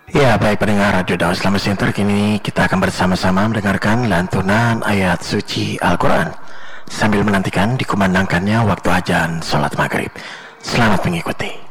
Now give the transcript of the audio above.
Ya, baik pendengar Radio Dakwah Islam Center, kini kita akan bersama-sama mendengarkan lantunan ayat suci Al-Quran sambil menantikan dikumandangkannya waktu azan sholat maghrib. Selamat mengikuti.